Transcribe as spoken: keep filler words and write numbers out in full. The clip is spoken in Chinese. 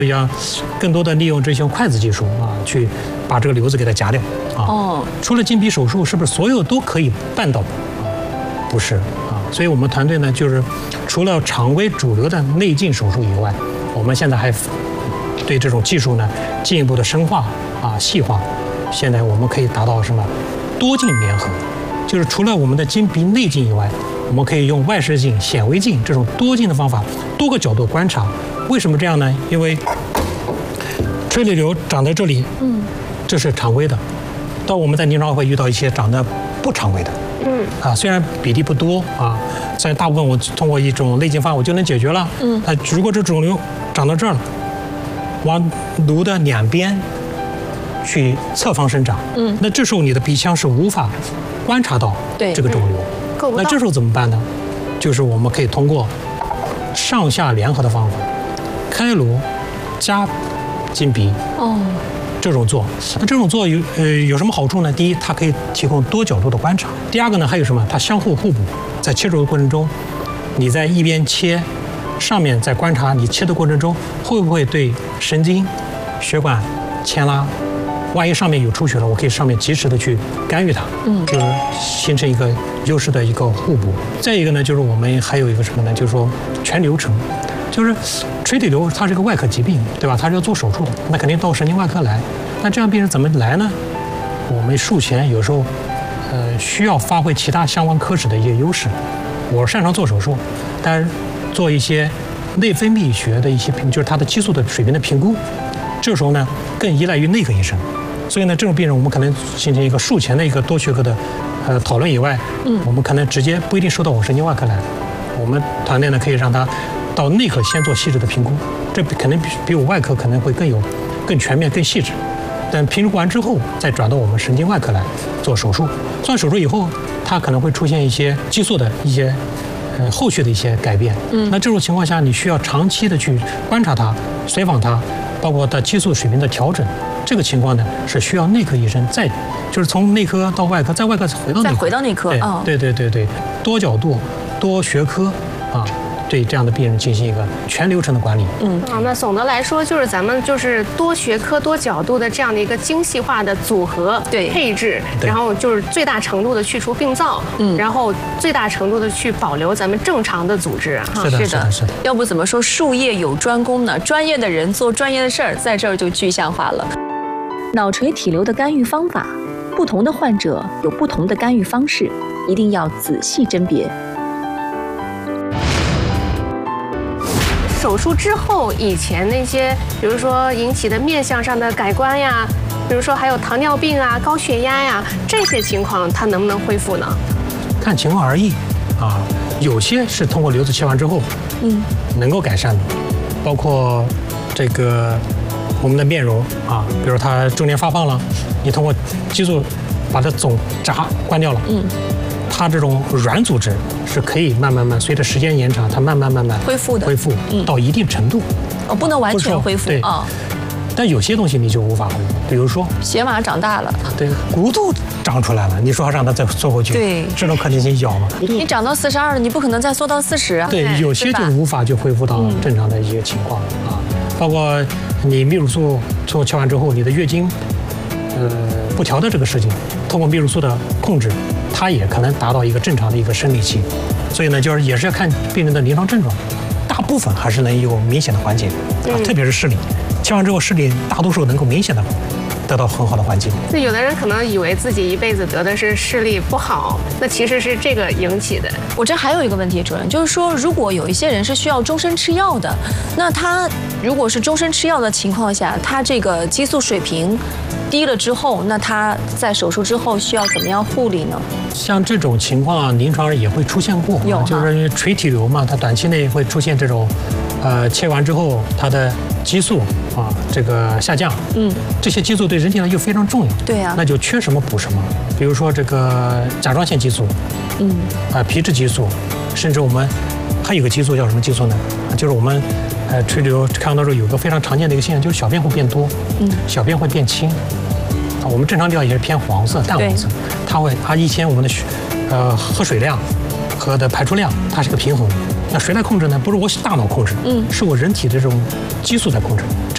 要更多的利用这些筷子技术啊，去把这个瘤子给它夹掉啊。哦，除了金鼻手术，是不是所有都可以办到？啊，不是啊。所以我们团队呢，就是除了常规主流的内镜手术以外，我们现在还对这种技术呢进一步的深化啊、细化。现在我们可以达到什么？多镜联合，就是除了我们的金鼻内镜以外，我们可以用外视镜、显微镜这种多镜的方法，多个角度观察。为什么这样呢？因为垂体瘤长在这里，嗯，这是常规的。到我们在临床会遇到一些长得不常规的，嗯，啊，虽然比例不多啊，虽然大部分我通过一种内镜方法我就能解决了，嗯，那如果这肿瘤长到这儿了，往颅的两边去侧方生长，嗯，那这时候你的鼻腔是无法观察到这个肿瘤， 嗯、 那这时候怎么办呢？就是我们可以通过上下联合的方法。开颅加金鼻哦，这种做，那这种做有呃有什么好处呢？第一，它可以提供多角度的观察；第二个呢，还有什么？它相互互补，在切除的过程中，你在一边切，上面在观察你切的过程中会不会对神经、血管牵拉，万一上面有出血了，我可以上面及时的去干预它，嗯，就是形成一个优势的一个互补。再一个呢，就是我们还有一个什么呢？就是说全流程。就是垂体瘤，它是个外科疾病，对吧？它是要做手术的，那肯定到神经外科来。那这样病人怎么来呢？我们术前有时候，呃，需要发挥其他相关科室的一些优势。我擅长做手术，但是做一些内分泌学的一些评，就是它的激素的水平的评估，这时候呢更依赖于内科医生。所以呢，这种病人我们可能形成一个术前的一个多学科的呃讨论以外，嗯，我们可能直接不一定收到我神经外科来，我们团队呢可以让他到内科先做细致的评估，这可能比比我外科可能会更有、更全面、更细致。但评估完之后，再转到我们神经外科来做手术。做完手术以后，它可能会出现一些激素的一些呃后续的一些改变。嗯，那这种情况下，你需要长期的去观察它、随访它，包括它激素水平的调整。这个情况呢，是需要内科医生再就是从内科到外科，再外科回到内科， 再回到内科。 哦，对对对对，多角度、多学科啊。对这样的病人进行一个全流程的管理。 嗯啊，那总的来说就是咱们就是多学科多角度的这样的一个精细化的组合对配置，然后就是最大程度的去除病灶，嗯，然后最大程度的去保留咱们正常的组织。 是的，是的，是的。 要不怎么说术业有专攻呢？专业的人做专业的事儿，在这儿就具象化了。 脑垂体瘤的干预方法，不同的患者有不同的干预方式，一定要仔细甄别。 手术之后，以前那些，比如说引起的面相上的改观呀，比如说还有糖尿病啊、高血压呀这些情况，它能不能恢复呢？ 看情况而异，啊，有些是通过瘤子切完之后，嗯，能够改善的，包括这个我们的面容啊，比如他中年发胖了，你通过激素把它总闸关掉了，嗯。它这种软组织是可以慢慢慢随着时间延长，它慢慢慢慢恢复的， 恢复到一定程度。 哦，不能完全恢复。 对啊，但有些东西你就无法恢复，比如说血码长大了， 对，骨头长出来了，你说让它再缩回去， 对， 这种可能性小嘛？ 你长到四十二了，你不可能再缩到四十啊。 对，有些就无法就恢复到正常的一个情况啊，包括你泌乳素从切完之后，你的月经呃不调的这个事情，通过泌乳素的控制。它也可能达到一个正常的一个生理期，所以呢，就是也是要看病人的临床症状，大部分还是能有明显的缓解啊，特别是视力，切完之后视力大多数能够明显的得到很好的缓解。 那有的人可能以为自己一辈子得的是视力不好，那其实是这个引起的。我这还有一个问题，主任，就是说，如果有一些人是需要终身吃药的，那他如果是终身吃药的情况下，他这个激素水平低了之后，那他在手术之后需要怎么样护理呢？ 像这种情况，临床上也会出现过， 有就是因为垂体瘤嘛，它短期内会出现这种，呃，切完之后它的激素啊这个下降，嗯，这些激素对人体呢又非常重要， 对呀， 那就缺什么补什么，比如说这个甲状腺激素，嗯，啊皮质激素，甚至我们还有个激素叫什么激素呢？就是我们呃垂体瘤看到时候有个非常常见的一个现象，就是小便会变多，嗯，小便会变轻。啊，我们正常尿也是偏黄色、淡黄色，它会，它以前我们的血，呃，喝水量和的排出量，它是个平衡。那谁来控制呢？不是我大脑控制，嗯，是我人体的这种激素在控制。